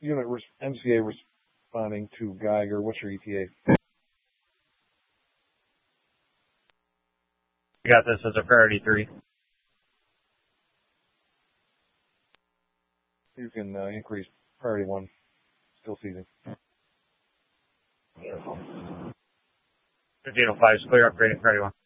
unit MCA responding to Geiger. What's your ETA? We got this as a priority 3. You can increase priority 1. Still seizing. 1505 is clear, upgrading priority 1.